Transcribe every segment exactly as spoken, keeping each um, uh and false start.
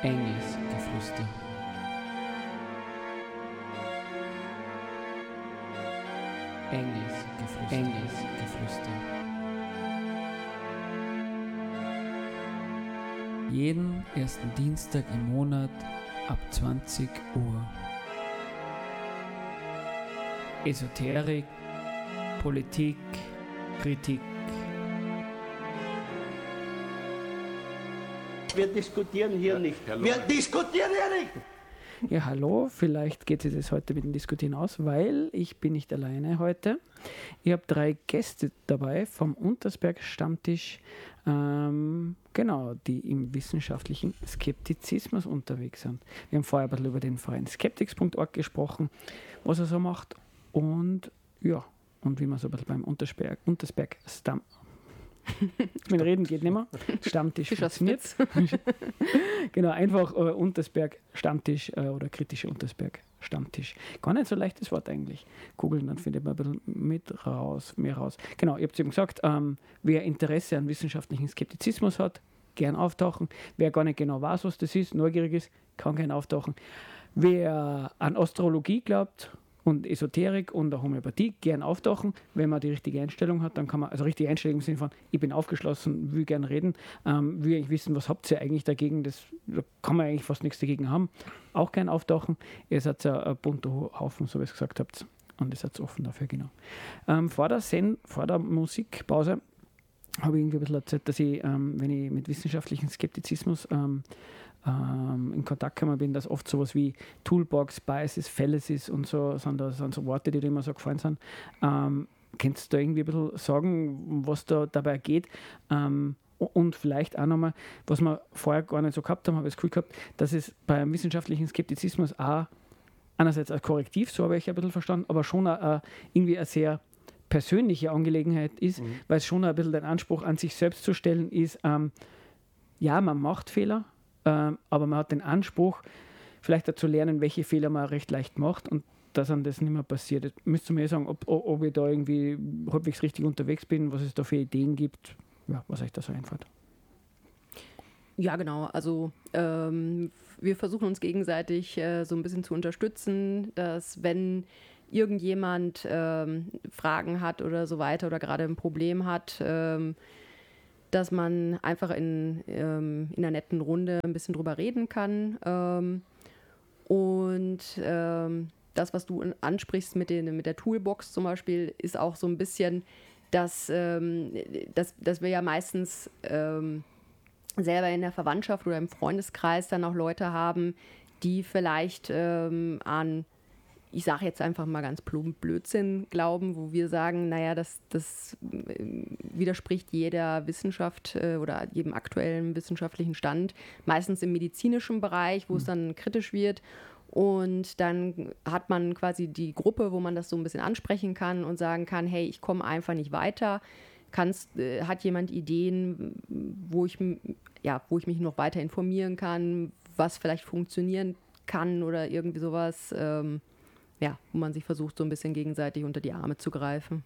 Enges Geflüster. Enges Geflüster. Enges Geflüster. Jeden ersten Dienstag im Monat ab zwanzig Uhr. Esoterik, Politik, Kritik. Wir diskutieren hier nicht. Herr Wir Lohr. diskutieren hier nicht. Ja, hallo, vielleicht geht sich das heute mit dem Diskutieren aus, weil ich bin nicht alleine heute. Ich habe drei Gäste dabei vom Untersberg Stammtisch, ähm, genau, die im wissenschaftlichen Skeptizismus unterwegs sind. Wir haben vorher ein bisschen über den Verein skeptics punkt org gesprochen, was er so macht und ja, und wie man so ein bisschen beim Untersberg, Untersberg Stamm Mein Reden geht nicht mehr. Stammtisch funktioniert. Genau, einfach äh, Untersberg Stammtisch äh, oder kritische Untersberg Stammtisch. Gar nicht so leichtes Wort eigentlich. Googeln, dann findet man ein bisschen mit raus, mehr raus. Genau, ihr habt eben gesagt, ähm, wer Interesse an wissenschaftlichen Skeptizismus hat, gern auftauchen. Wer gar nicht genau weiß, was das ist, neugierig ist, kann gern auftauchen. Wer an Astrologie glaubt und Esoterik und der Homöopathie gern auftauchen. Wenn man die richtige Einstellung hat, dann kann man, also richtige Einstellung im Sinne von, ich bin aufgeschlossen, will gern reden, ähm, will eigentlich wissen, was habt ihr eigentlich dagegen, das, da kann man eigentlich fast nichts dagegen haben. Auch gern auftauchen. Ihr seid ja ein bunter Haufen, so wie ihr es gesagt habt. Und ihr seid offen dafür, genau. Ähm, vor der Sen, vor der Musikpause habe ich irgendwie ein bisschen erzählt, dass ich, ähm, wenn ich mit wissenschaftlichem Skeptizismus ähm, ähm, in Kontakt gekommen bin, dass oft sowas wie Toolbox, Biases, Fallacies und so sind, da, sind so Worte, die dir immer so gefallen sind. Ähm, kannst du da irgendwie ein bisschen sagen, was da dabei geht? Ähm, und vielleicht auch nochmal, was wir vorher gar nicht so gehabt haben, habe ich das Gefühl gehabt, dass es beim wissenschaftlichen Skeptizismus auch einerseits als Korrektiv, so habe ich ein bisschen verstanden, aber schon auch, äh, irgendwie eine sehr persönliche Angelegenheit ist, mhm. weil es schon ein bisschen den Anspruch an sich selbst zu stellen ist, ähm, ja, man macht Fehler, ähm, aber man hat den Anspruch, vielleicht auch zu lernen, welche Fehler man recht leicht macht und dass einem das nicht mehr passiert. Jetzt müsst ihr mir sagen, ob, ob ich da irgendwie halbwegs richtig unterwegs bin, was es da für Ideen gibt, ja, was euch da so einfällt. Ja, genau. Also ähm, wir versuchen uns gegenseitig äh, so ein bisschen zu unterstützen, dass wenn irgendjemand ähm, Fragen hat oder so weiter oder gerade ein Problem hat, ähm, dass man einfach in, ähm, in einer netten Runde ein bisschen drüber reden kann. Ähm, und ähm, das, was du ansprichst mit, den, mit der Toolbox zum Beispiel, ist auch so ein bisschen, dass, ähm, dass, dass wir ja meistens ähm, selber in der Verwandtschaft oder im Freundeskreis dann auch Leute haben, die vielleicht ähm, an, ich sage jetzt einfach mal ganz plump, Blödsinn glauben, wo wir sagen, naja, das, das widerspricht jeder Wissenschaft äh, oder jedem aktuellen wissenschaftlichen Stand, meistens im medizinischen Bereich, wo mhm. es dann kritisch wird. Und dann hat man quasi die Gruppe, wo man das so ein bisschen ansprechen kann und sagen kann, hey, ich komme einfach nicht weiter. Kannst, äh, hat jemand Ideen, wo ich, ja, wo ich mich noch weiter informieren kann, was vielleicht funktionieren kann oder irgendwie sowas, ähm, ja, wo man sich versucht, so ein bisschen gegenseitig unter die Arme zu greifen.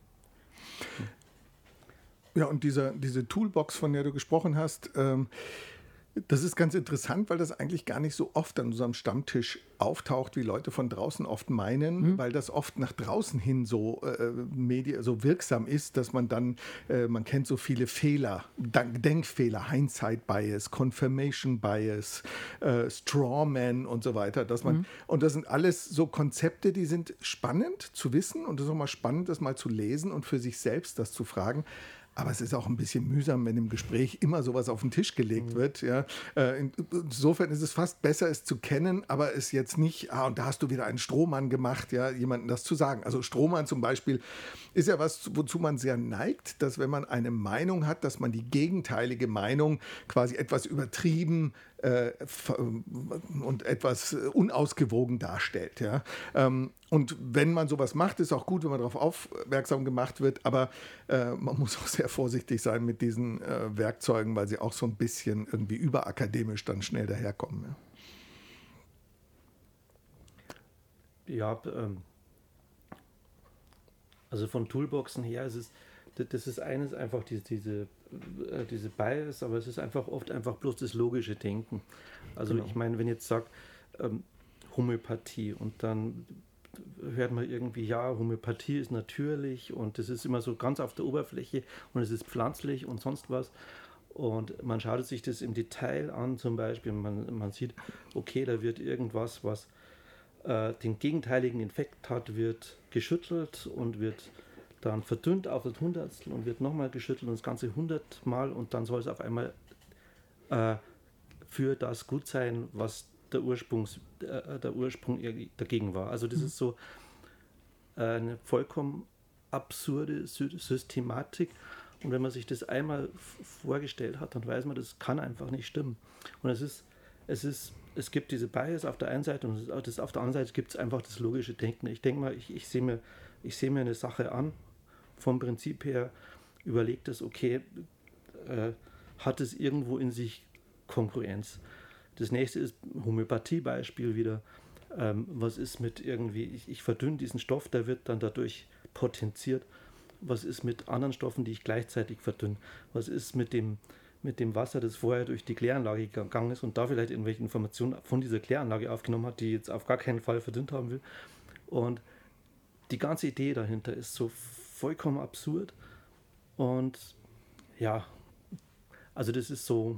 Ja, und diese, diese Toolbox, von der du gesprochen hast, ähm, das ist ganz interessant, weil das eigentlich gar nicht so oft an unserem Stammtisch auftaucht, wie Leute von draußen oft meinen, mhm. weil das oft nach draußen hin so, äh, Medi- so wirksam ist, dass man dann, äh, man kennt so viele Fehler, Denkfehler, Hindsight Bias, Confirmation Bias, äh, Strawman und so weiter, dass man, mhm. und das sind alles so Konzepte, die sind spannend zu wissen und es ist auch mal spannend, das mal zu lesen und für sich selbst das zu fragen. Aber es ist auch ein bisschen mühsam, wenn im Gespräch immer sowas auf den Tisch gelegt mhm. wird. Ja. Insofern ist es fast besser, es zu kennen, aber es jetzt nicht, ah, und da hast du wieder einen Strohmann gemacht, ja, jemandem das zu sagen. Also Strohmann zum Beispiel ist ja was, wozu man sehr neigt, dass wenn man eine Meinung hat, dass man die gegenteilige Meinung quasi etwas übertrieben äh, und etwas unausgewogen darstellt. Ja. Und wenn man sowas macht, ist auch gut, wenn man darauf aufmerksam gemacht wird, aber äh, man muss auch sehr vorsichtig sein mit diesen äh, Werkzeugen, weil sie auch so ein bisschen irgendwie überakademisch dann schnell daherkommen. Ja, ja ähm, also von Toolboxen her ist es das ist eines einfach diese, diese, äh, diese Bias, aber es ist einfach oft einfach bloß das logische Denken. Also Genau. ich meine, wenn ich jetzt sagt, ähm, Homöopathie und dann hört man irgendwie, ja, Homöopathie ist natürlich und das ist immer so ganz auf der Oberfläche und es ist pflanzlich und sonst was. Und man schaut sich das im Detail an, zum Beispiel, man, man sieht, okay, da wird irgendwas, was äh, den gegenteiligen Effekt hat, wird geschüttelt und wird dann verdünnt auf das Hundertstel und wird nochmal geschüttelt und das Ganze hundertmal und dann soll es auf einmal äh, für das gut sein, was der, Ursprungs, äh, der Ursprung dagegen war. Also das mhm. ist so eine vollkommen absurde Sy- Systematik. Und wenn man sich das einmal f- vorgestellt hat, dann weiß man, das kann einfach nicht stimmen. Und es ist, es ist, es gibt diese Bias auf der einen Seite und das, auf der anderen Seite gibt es einfach das logische Denken. Ich denke mal, ich, ich sehe mir, ich sehe mir eine Sache an, vom Prinzip her überlegt es, okay, äh, hat es irgendwo in sich Kongruenz. Das nächste ist Homöopathie-Beispiel wieder. Ähm, was ist mit irgendwie, ich, ich verdünne diesen Stoff, der wird dann dadurch potenziert. Was ist mit anderen Stoffen, die ich gleichzeitig verdünne? Was ist mit dem, mit dem Wasser, das vorher durch die Kläranlage gegangen ist und da vielleicht irgendwelche Informationen von dieser Kläranlage aufgenommen hat, die ich jetzt auf gar keinen Fall verdünnt haben will? Und die ganze Idee dahinter ist so vollkommen absurd. Und ja, also das ist so,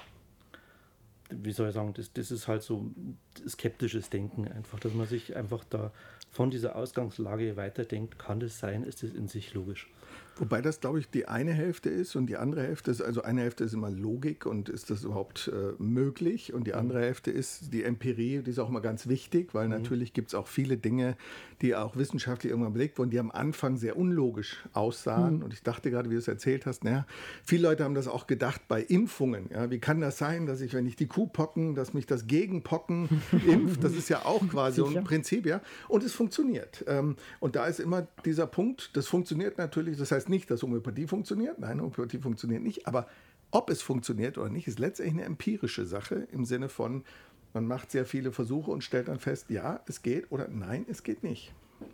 wie soll ich sagen, das, das ist halt so skeptisches Denken einfach, dass man sich einfach da von dieser Ausgangslage weiterdenkt, kann das sein, ist das in sich logisch. Wobei das, glaube ich, die eine Hälfte ist und die andere Hälfte ist, also eine Hälfte ist immer Logik und ist das überhaupt äh, möglich und die andere Hälfte ist die Empirie, die ist auch immer ganz wichtig, weil mhm. natürlich gibt es auch viele Dinge, die auch wissenschaftlich irgendwann belegt wurden, die am Anfang sehr unlogisch aussahen mhm. und ich dachte gerade, wie du es erzählt hast, naja, viele Leute haben das auch gedacht bei Impfungen, ja, wie kann das sein, dass ich, wenn ich die Kuh pocken, dass mich das gegen Pocken impft, das ist ja auch quasi so ein Prinzip, ja, und es funktioniert ähm, und da ist immer dieser Punkt, das funktioniert natürlich, das heißt nicht, dass Homöopathie funktioniert. Nein, Homöopathie funktioniert nicht. Aber ob es funktioniert oder nicht, ist letztendlich eine empirische Sache im Sinne von, man macht sehr viele Versuche und stellt dann fest, ja, es geht oder nein, es geht nicht.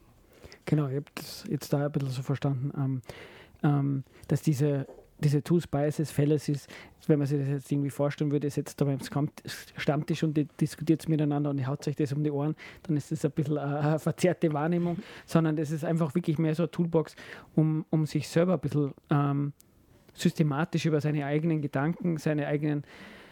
Genau, ich habe das jetzt da ein bisschen so verstanden, ähm, ähm, dass diese, diese Tools, Biases, Fallacies, wenn man sich das jetzt irgendwie vorstellen würde, ist jetzt da beim Stammtisch und die diskutiert es miteinander und die haut sich das um die Ohren, dann ist das ein bisschen eine verzerrte Wahrnehmung, sondern das ist einfach wirklich mehr so eine Toolbox, um, um sich selber ein bisschen ähm, systematisch über seine eigenen Gedanken, seine eigenen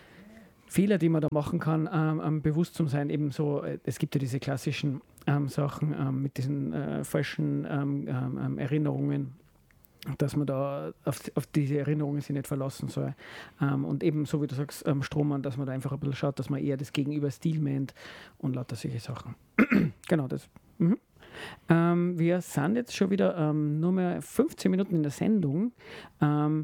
Fehler, die man da machen kann, ähm, ähm, bewusst zu sein. Eben so, es gibt ja diese klassischen ähm, Sachen ähm, mit diesen äh, falschen ähm, ähm, Erinnerungen, dass man da auf, auf diese Erinnerungen sich nicht verlassen soll. Ähm, und eben, so wie du sagst, ähm, Strohmann, dass man da einfach ein bisschen schaut, dass man eher das Gegenüber Stil meint und lauter solche Sachen. Genau, das. Mhm. Ähm, wir sind jetzt schon wieder ähm, nur mehr fünfzehn Minuten in der Sendung. Ähm,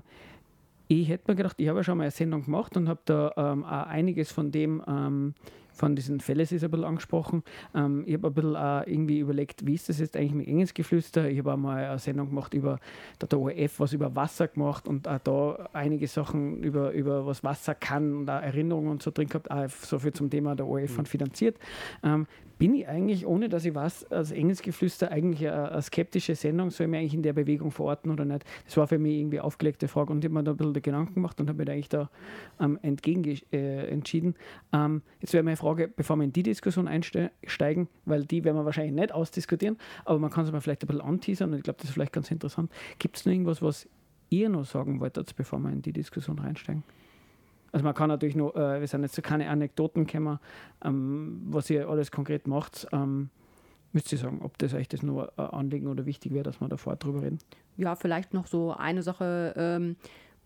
ich hätte mir gedacht, ich habe ja schon mal eine Sendung gemacht und habe da ähm, auch einiges von dem ähm, von diesen Fallacies ein bisschen angesprochen. Ähm, ich habe ein bisschen auch irgendwie überlegt, wie ist das jetzt eigentlich mit Engelsgeflüster? Ich habe auch mal eine Sendung gemacht über, da hat der O R F was über Wasser gemacht und auch da einige Sachen über, über was Wasser kann und auch Erinnerungen und so drin gehabt, auch so viel zum Thema der O R F mhm. finanziert. Ähm, bin ich eigentlich, ohne dass ich weiß, als Engelsgeflüster eigentlich eine, eine skeptische Sendung, soll ich mich eigentlich in der Bewegung verorten oder nicht? Das war für mich irgendwie eine aufgelegte Frage und ich habe mir da ein bisschen die Gedanken gemacht und habe mich da eigentlich da ähm, entgegen äh, entschieden. Ähm, jetzt wäre meine Frage, bevor wir in die Diskussion einsteigen, weil die werden wir wahrscheinlich nicht ausdiskutieren, aber man kann es mal vielleicht ein bisschen anteasern und ich glaube, das ist vielleicht ganz interessant. Gibt es noch irgendwas, was ihr noch sagen wolltet, bevor wir in die Diskussion reinsteigen? Also man kann natürlich noch, äh, wir sind jetzt so keine Anekdoten gekommen, ähm, was ihr alles konkret macht. Ähm, müsst ihr sagen, ob das euch das nur äh, Anliegen oder wichtig wäre, dass wir davor drüber reden? Ja, vielleicht noch so eine Sache ähm,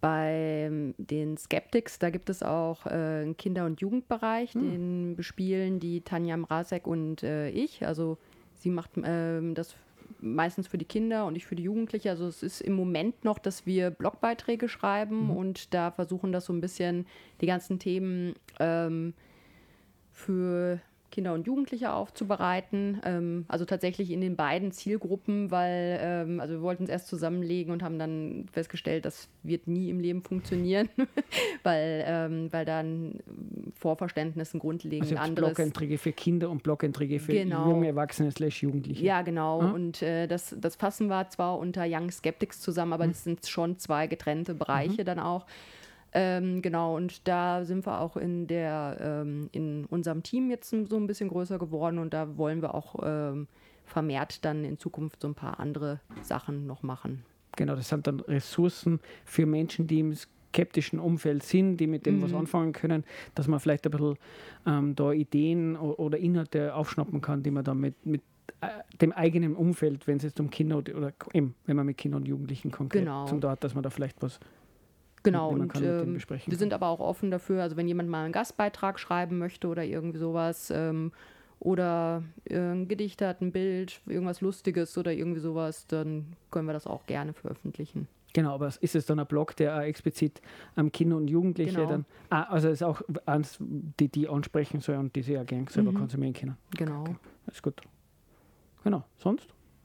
bei den Skeptics, da gibt es auch äh, einen Kinder- und Jugendbereich, hm. den bespielen die Tanja Mrazek und äh, ich. Also sie macht äh, das meistens für die Kinder und ich für die Jugendlichen. Also es ist im Moment noch, dass wir Blogbeiträge schreiben mhm. und da versuchen, das so ein bisschen, die ganzen Themen ähm, für Kinder und Jugendliche aufzubereiten. Ähm, also tatsächlich in den beiden Zielgruppen, weil ähm, also wir wollten es erst zusammenlegen und haben dann festgestellt, das wird nie im Leben funktionieren, weil, ähm, weil da ein Vorverständnis, ein grundlegend also anderes... Blog-Einträge für Kinder und Blog-Einträge für Genau. junge Erwachsene slash Jugendliche. Ja, genau. Ah. Und äh, das, das fassen wir zwar unter Young Skeptics zusammen, aber Mhm. das sind schon zwei getrennte Bereiche Mhm. dann auch. Ähm, genau, und da sind wir auch in der ähm, in unserem Team jetzt so ein bisschen größer geworden und da wollen wir auch ähm, vermehrt dann in Zukunft so ein paar andere Sachen noch machen. Genau, das sind dann Ressourcen für Menschen, die im skeptischen Umfeld sind, die mit dem Mhm. was anfangen können, dass man vielleicht ein bisschen ähm, da Ideen o- oder Inhalte aufschnappen kann, die man dann mit, mit äh, dem eigenen Umfeld, wenn es jetzt um Kinder oder, oder eben, wenn man mit Kindern und Jugendlichen konkret Genau. zum Dort, dass man da vielleicht was Genau, mitnehmen und kann, mit denen ähm, besprechen wir kann. sind aber auch offen dafür, also wenn jemand mal einen Gastbeitrag schreiben möchte oder irgendwie sowas ähm, oder äh, ein Gedicht hat, ein Bild, irgendwas Lustiges oder irgendwie sowas, dann können wir das auch gerne veröffentlichen. Genau, aber ist es dann ein Blog, der auch explizit ähm, Kinder und Jugendliche Genau. dann, ah, also es ist auch eins, die die ansprechen soll und die sie ja gern selber Mhm. konsumieren können. Genau. Okay. Das ist gut. Genau, sonst?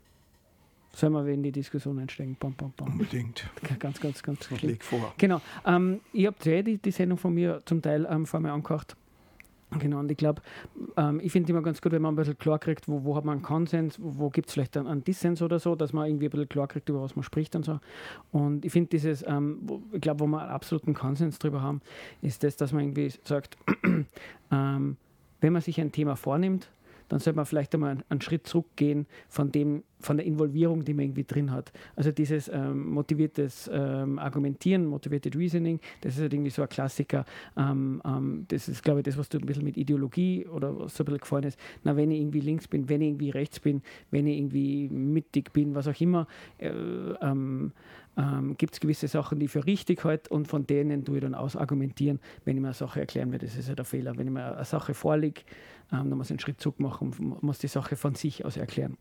Sollen wir in die Diskussion einsteigen? Bam, bam, bam. Unbedingt. Ganz, ganz, ganz Ich schlimm. leg vor. Genau. Ähm, ich habe ja die, die Sendung von mir zum Teil ähm, vor mir angehört. Genau, und ich glaube, ähm, ich finde immer ganz gut, wenn man ein bisschen klar kriegt, wo, wo hat man einen Konsens, wo, wo gibt es vielleicht einen, einen Dissens oder so, dass man irgendwie ein bisschen klar kriegt, über was man spricht und so. Und ich finde dieses, ähm, wo, ich glaube, wo wir einen absoluten Konsens drüber haben, ist das, dass man irgendwie sagt, ähm, wenn man sich ein Thema vornimmt, dann sollte man vielleicht einmal einen, einen Schritt zurückgehen von dem, von der Involvierung, die man irgendwie drin hat. Also dieses ähm, motiviertes ähm, Argumentieren, motivated Reasoning, das ist halt irgendwie so ein Klassiker. Ähm, ähm, das ist, glaube ich, das, was du ein bisschen mit Ideologie oder was so ein bisschen gefallen ist. Na, wenn ich irgendwie links bin, wenn ich irgendwie rechts bin, wenn ich irgendwie mittig bin, was auch immer, äh, ähm, ähm, gibt es gewisse Sachen, die ich für richtig halte und von denen tue ich dann aus argumentieren, wenn ich mir eine Sache erklären will. Das ist ja der Fehler. Wenn ich mir eine Sache vorlege, ähm, dann muss ich einen Schritt zurück machen und muss die Sache von sich aus erklären.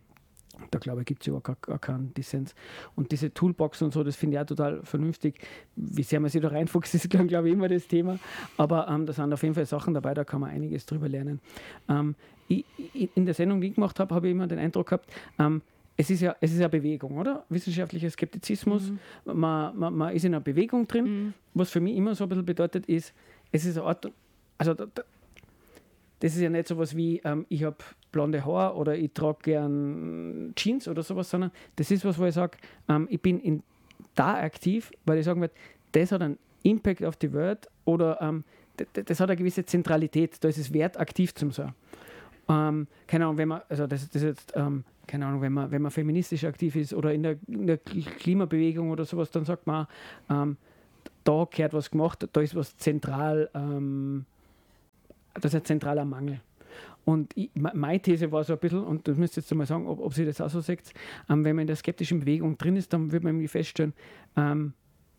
Da glaube ich, gibt es überhaupt gar, gar keinen Dissens. Und diese Toolbox und so, das finde ich auch total vernünftig. Wie sehr man sich da reinfuchst, ist, glaube ich, immer das Thema. Aber ähm, da sind auf jeden Fall Sachen dabei, da kann man einiges drüber lernen. Ähm, ich, in der Sendung, die ich gemacht habe, habe ich immer den Eindruck gehabt, ähm, es ist ja es ist eine Bewegung, oder? Wissenschaftlicher Skeptizismus. Mhm. Man, man, man ist in einer Bewegung drin. Mhm. Was für mich immer so ein bisschen bedeutet, ist, es ist eine Art, also da, da, das ist ja nicht so was wie, ähm, ich habe blonde Haare oder ich trage gern Jeans oder sowas, sondern das ist was, wo ich sage, ähm, ich bin in da aktiv, weil ich sagen würde, das hat einen Impact auf die Welt oder ähm, das, das hat eine gewisse Zentralität, da ist es wert, aktiv zu sein. Ähm, keine Ahnung, wenn man, also das, das jetzt, ähm, keine Ahnung, wenn man, wenn man feministisch aktiv ist oder in der, in der Klimabewegung oder sowas, dann sagt man, ähm, da gehört was gemacht, da ist was zentral, ähm, das ist ein zentraler Mangel. Und ich, meine These war so ein bisschen, und das müsst ihr jetzt mal sagen, ob, ob Sie das auch so seht, ähm, wenn man in der skeptischen Bewegung drin ist, dann wird man irgendwie feststellen, ähm,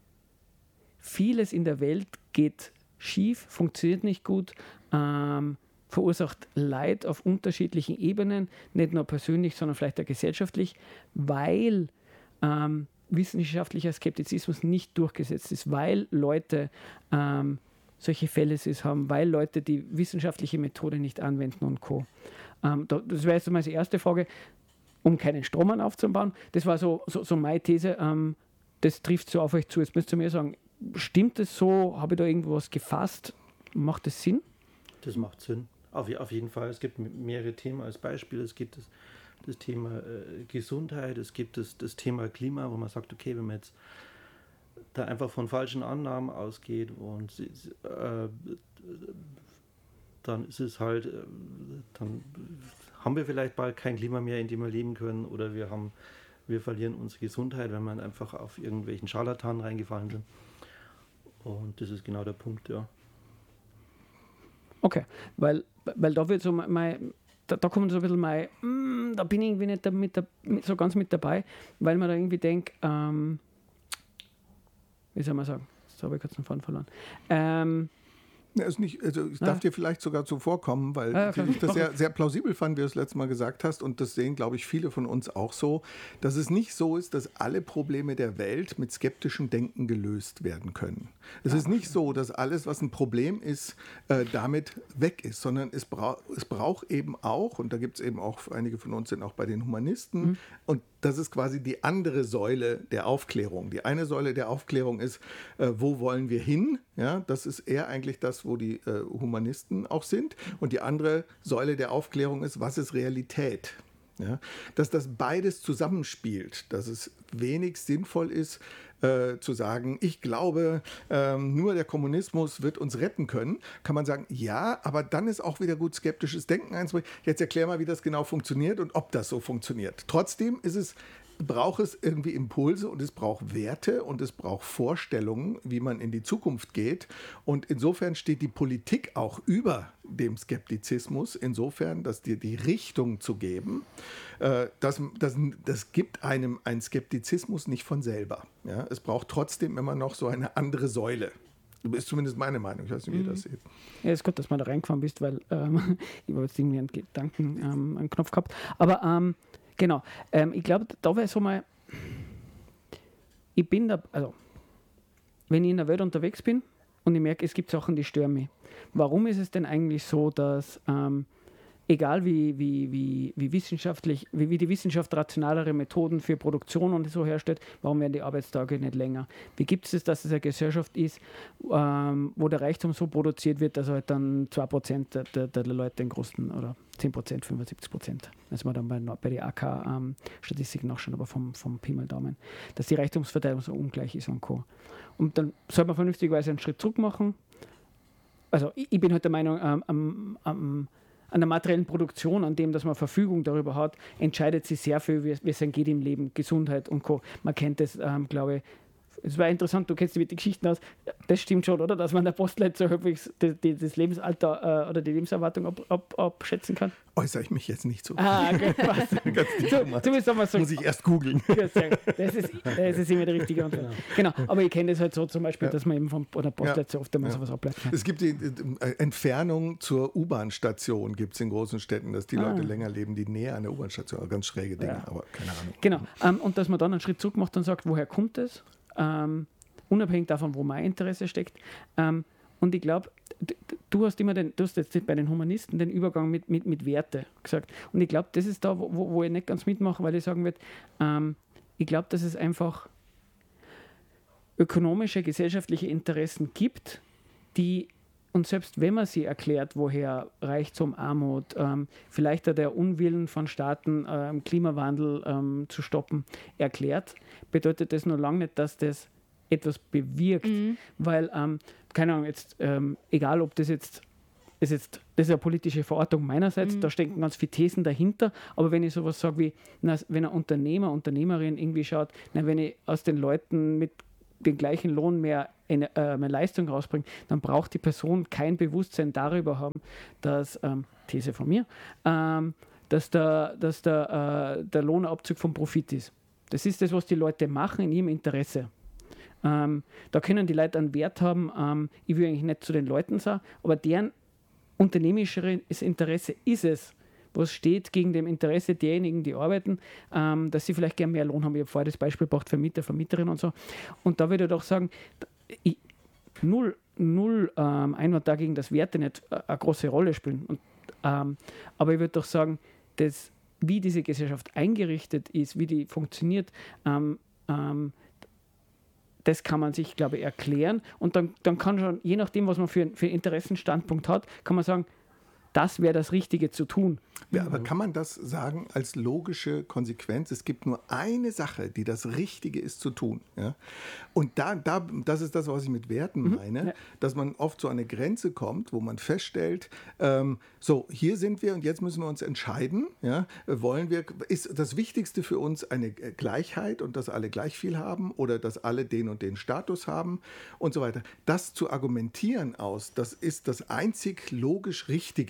vieles in der Welt geht schief, funktioniert nicht gut, ähm, verursacht Leid auf unterschiedlichen Ebenen, nicht nur persönlich, sondern vielleicht auch gesellschaftlich, weil ähm, wissenschaftlicher Skeptizismus nicht durchgesetzt ist, weil Leute ähm, solche Fälle haben, weil Leute die wissenschaftliche Methode nicht anwenden und Co. Ähm, da, das wäre jetzt mal die erste Frage, um keinen Strom aufzubauen. Das war so, so, so meine These, ähm, das trifft so auf euch zu. Jetzt müsst ihr mir sagen, stimmt das so? Habe ich da irgendwas gefasst? Macht das Sinn? Das macht Sinn. Auf, auf jeden Fall. Es gibt mehrere Themen als Beispiel. Es gibt das, das Thema äh, Gesundheit, es gibt das, das Thema Klima, wo man sagt, okay, wenn man jetzt da einfach von falschen Annahmen ausgeht und äh, dann ist es halt, äh, dann haben wir vielleicht bald kein Klima mehr, in dem wir leben können, oder wir haben, wir verlieren unsere Gesundheit, wenn wir einfach auf irgendwelchen Scharlatanen reingefallen sind. Und das ist genau der Punkt, ja. Okay, weil, weil da wird so mein, da, da kommt so ein bisschen mein, mm, da bin ich irgendwie nicht da mit, mit, so ganz mit dabei, weil man da irgendwie denkt, ähm, wie soll man sagen, jetzt habe ich kurz den Faden verloren, ähm, Ja, ist nicht, also ich darf Ja. dir vielleicht sogar zuvorkommen, weil Ja, ja, ich das sehr, sehr plausibel fand, wie du es letztes Mal gesagt hast, und das sehen, glaube ich, viele von uns auch so, dass es nicht so ist, dass alle Probleme der Welt mit skeptischem Denken gelöst werden können. Es ist nicht so, dass alles, was ein Problem ist, äh, damit weg ist, sondern es, brau es braucht eben auch, und da gibt es eben auch, einige von uns sind auch bei den Humanisten, mhm. und das ist quasi die andere Säule der Aufklärung. Die eine Säule der Aufklärung ist, äh, wo wollen wir hin? Ja, das ist eher eigentlich das, wo die äh, Humanisten auch sind. Und die andere Säule der Aufklärung ist, was ist Realität? Ja, dass das beides zusammenspielt, dass es wenig sinnvoll ist, äh, zu sagen, ich glaube, ähm, nur der Kommunismus wird uns retten können, kann man sagen, ja, aber dann ist auch wieder gut skeptisches Denken einzubringen. Jetzt erklär mal, wie das genau funktioniert und ob das so funktioniert. Trotzdem ist es braucht es irgendwie Impulse und es braucht Werte und es braucht Vorstellungen, wie man in die Zukunft geht. Und insofern steht die Politik auch über dem Skeptizismus, insofern, dass dir die Richtung zu geben, äh, das, das, das gibt einem einen Skeptizismus nicht von selber. Ja? Es braucht trotzdem immer noch so eine andere Säule. Das ist zumindest meine Meinung. Ich weiß nicht, wie ihr das seht. Ja, ist gut, dass du da reingefahren bist, weil ähm, ich habe jetzt irgendwie einen Gedanken, ähm, einen Knopf gehabt. Aber ähm, genau, ähm, ich glaube, da wäre so mal, ich bin da, also, wenn ich in der Welt unterwegs bin und ich merke, es gibt Sachen, die stören mich. Warum ist es denn eigentlich so, dass, ähm, egal wie, wie, wie, wie wissenschaftlich, wie, wie die Wissenschaft rationalere Methoden für Produktion und so herstellt, warum werden die Arbeitstage nicht länger? Wie gibt es das, dass es eine Gesellschaft ist, ähm, wo der Reichtum so produziert wird, dass halt dann zwei Prozent der, der, der Leute den großen, oder zehn Prozent, fünfundsiebzig Prozent, also man dann bei, bei der A K-Statistik ähm, nachschauen, aber vom, vom Pi mal Daumen, dass die Reichtumsverteilung so ungleich ist und Co. Und dann soll man vernünftigerweise einen Schritt zurück machen. Also ich, ich bin halt der Meinung, ähm, am, am an der materiellen Produktion, an dem, dass man Verfügung darüber hat, entscheidet sich sehr viel, wie es einem geht im Leben, Gesundheit und Co. Man kennt das, ähm, glaube ich. Es war interessant, du kennst dich mit den Geschichten aus. Das stimmt schon, oder? Dass man der Postleitzahl so häufig das, das Lebensalter äh, oder die Lebenserwartung ab, ab, abschätzen kann. Äußere ich mich jetzt nicht so. Ah, okay, passt. so, Zumindest haben wir so. Muss ich erst googeln. Ja, sehr gut. Das ist, das ist immer der richtige Antwort. Genau, aber ich kenne das halt so zum Beispiel, ja. dass man eben von der Postleitzahl ja. oft einmal ja. sowas ableitet. Es gibt die Entfernung zur U-Bahn-Station, gibt es in großen Städten, dass die ah. Leute länger leben, die näher an der U-Bahn-Station. Ganz schräge Dinge, ja. aber keine Ahnung. Genau, ähm, und dass man dann einen Schritt zurück macht und sagt, woher kommt es? Ähm, unabhängig davon, wo mein Interesse steckt. Ähm, und ich glaube, du hast immer den, du hast jetzt bei den Humanisten den Übergang mit, mit, mit Werte gesagt. Und ich glaube, das ist da, wo, wo ich nicht ganz mitmache, weil ich sagen würde, ähm, ich glaube, dass es einfach ökonomische, gesellschaftliche Interessen gibt, die, und selbst wenn man sie erklärt, woher Reichtum, Armut, ähm, vielleicht auch der Unwillen von Staaten, ähm, Klimawandel ähm, zu stoppen, erklärt, bedeutet das noch lange nicht, dass das etwas bewirkt, mhm. weil, ähm, keine Ahnung, jetzt, ähm, egal ob das jetzt, ist jetzt, das ist eine politische Verortung meinerseits, mhm. da stecken ganz viele Thesen dahinter, aber wenn ich sowas sage wie, na, wenn ein Unternehmer, Unternehmerin irgendwie schaut, na, wenn ich aus den Leuten mit den gleichen Lohn mehr, eine, äh, mehr Leistung rausbringe, dann braucht die Person kein Bewusstsein darüber haben, dass, ähm, These von mir, ähm, dass der, dass der, äh, der Lohnabzug vom Profit ist. Das ist das, was die Leute machen in ihrem Interesse. Ähm, da können die Leute einen Wert haben, ähm, ich will eigentlich nicht zu den Leuten sagen, aber deren unternehmerisches Interesse ist es, was steht gegen dem Interesse derjenigen, die arbeiten, ähm, dass sie vielleicht gerne mehr Lohn haben. Ich habe vorher das Beispiel gebracht, Vermieter, Vermieterin und so. Und da würde ich doch sagen, ich, null, null ähm, Einwand dagegen, dass Werte nicht äh, eine große Rolle spielen. Und, ähm, aber ich würde doch sagen, dass, wie diese Gesellschaft eingerichtet ist, wie die funktioniert, ähm, ähm, das kann man sich, glaube ich, erklären. Und dann, dann kann schon, je nachdem, was man für, für einen Interessenstandpunkt hat, kann man sagen, das wäre das Richtige zu tun. Ja, aber kann man das sagen als logische Konsequenz? Es gibt nur eine Sache, die das Richtige ist zu tun. Ja? Und da, da, das ist das, was ich mit Werten meine, ja. dass man oft so an eine Grenze kommt, wo man feststellt, ähm, so, hier sind wir und jetzt müssen wir uns entscheiden. Ja? Wollen wir, ist das Wichtigste für uns eine Gleichheit und dass alle gleich viel haben oder dass alle den und den Status haben und so weiter. Das zu argumentieren aus, das ist das einzig logisch Richtige.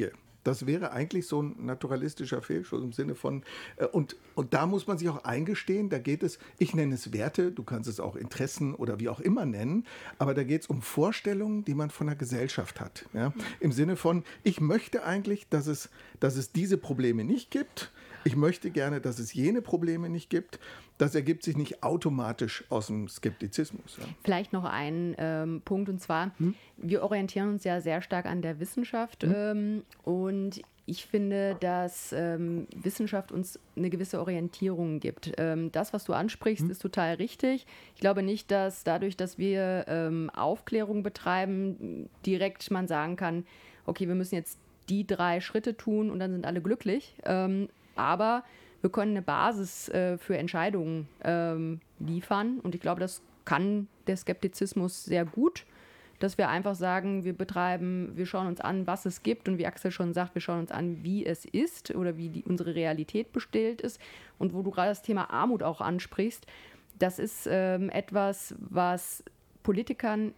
Das wäre eigentlich so ein naturalistischer Fehlschluss im Sinne von, äh, und, und da muss man sich auch eingestehen, da geht es, ich nenne es Werte, du kannst es auch Interessen oder wie auch immer nennen, aber da geht es um Vorstellungen, die man von der Gesellschaft hat. Ja? Im Sinne von, ich möchte eigentlich, dass es, dass es diese Probleme nicht gibt. Ich möchte gerne, dass es jene Probleme nicht gibt. Das ergibt sich nicht automatisch aus dem Skeptizismus. Ja. Vielleicht noch ein ähm, Punkt, und zwar, hm? wir orientieren uns ja sehr stark an der Wissenschaft hm? ähm, und ich finde, dass ähm, Wissenschaft uns eine gewisse Orientierung gibt. Ähm, das, was du ansprichst, hm? ist total richtig. Ich glaube nicht, dass dadurch, dass wir ähm, Aufklärung betreiben, direkt man sagen kann, okay, wir müssen jetzt die drei Schritte tun und dann sind alle glücklich. Ähm, aber wir können eine Basis äh, für Entscheidungen ähm, liefern. Und ich glaube, das kann der Skeptizismus sehr gut, dass wir einfach sagen, wir betreiben, wir schauen uns an, was es gibt. Und wie Axel schon sagt, wir schauen uns an, wie es ist oder wie die, unsere Realität bestellt ist. Und wo du gerade das Thema Armut auch ansprichst, das ist ähm, etwas, was Politikern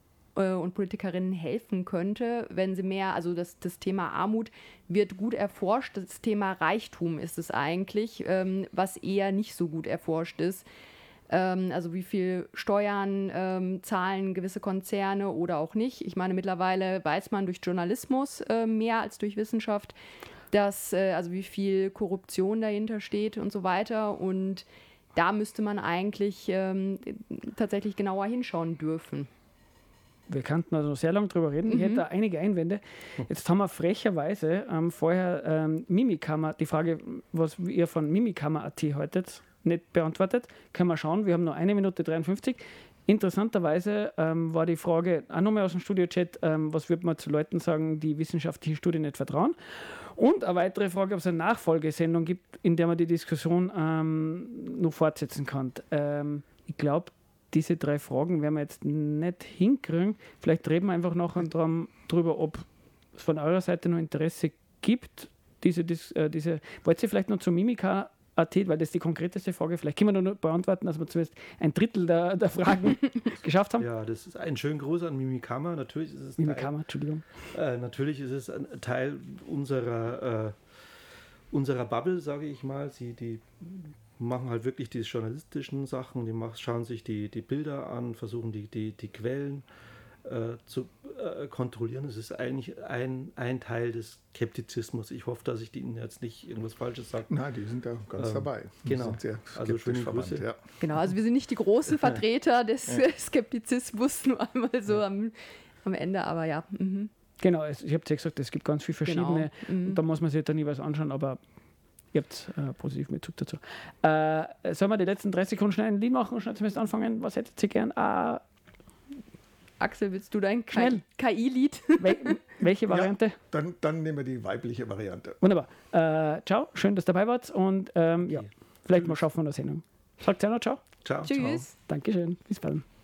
und Politikerinnen helfen könnte, wenn sie mehr, also das, das Thema Armut wird gut erforscht, das Thema Reichtum ist es eigentlich, ähm, was eher nicht so gut erforscht ist. Ähm, also wie viel Steuern ähm, zahlen gewisse Konzerne oder auch nicht. Ich meine, mittlerweile weiß man durch Journalismus äh, mehr als durch Wissenschaft, dass, äh, also wie viel Korruption dahinter steht und so weiter, und da müsste man eigentlich ähm, tatsächlich genauer hinschauen dürfen. Wir könnten also sehr lange drüber reden. Mhm. Ich hätte da einige Einwände. Jetzt haben wir frecherweise ähm, vorher ähm, Mimikama, die Frage, was ihr von Mimikama Punkt at haltet, nicht beantwortet. Können wir schauen, wir haben noch eine Minute dreiundfünfzig. Interessanterweise ähm, war die Frage auch nochmal aus dem Studio-Chat, ähm, was würde man zu Leuten sagen, die wissenschaftlichen Studien nicht vertrauen? Und eine weitere Frage, ob es eine Nachfolgesendung gibt, in der man die Diskussion ähm, noch fortsetzen kann. Ähm, ich glaube, diese drei Fragen werden wir jetzt nicht hinkriegen. Vielleicht reden wir einfach nachher dran, drüber, ob es von eurer Seite noch Interesse gibt. Diese, diese, äh, diese, wollt ihr vielleicht noch zu Mimika Punkt at, weil das ist die konkreteste Frage. Vielleicht können wir noch beantworten, dass wir zumindest ein Drittel der, der Fragen geschafft haben. Ja, das ist ein schönen Gruß an Mimikama. Natürlich ist es Mimikama, Teil, Entschuldigung. Äh, natürlich ist es ein Teil unserer, äh, unserer Bubble, sage ich mal. Sie, die machen halt wirklich die journalistischen Sachen, die machen, schauen sich die, die Bilder an, versuchen die, die, die Quellen äh, zu äh, kontrollieren. Es ist eigentlich ein, ein Teil des Skeptizismus. Ich hoffe, dass ich Ihnen jetzt nicht irgendwas Falsches sage. Nein, die sind da ganz ähm, dabei. Die genau. Sind sehr also schöne verwandt, Grüße. Ja. Genau, also wir sind nicht die großen Vertreter des ja. Skeptizismus, nur einmal so am, am Ende, aber ja. Mhm. Genau, ich habe ja gesagt, es gibt ganz viele verschiedene, genau. mhm. da muss man sich dann nie was anschauen, aber ihr habt äh, positiven Bezug dazu. Äh, sollen wir die letzten dreißig Sekunden schnell ein Lied machen und schnell zumindest anfangen? Was hättet ihr gern? Äh, Axel, willst du dein Schnell. K I-Lied? Wel welche Variante? Ja, dann, dann nehmen wir die weibliche Variante. Wunderbar. Äh, ciao, schön, dass ihr dabei wart und ähm, ja, vielleicht mal schaffen wir eine Sendung. Sagt ja noch ciao. Ciao. Tschüss. Dankeschön. Bis bald.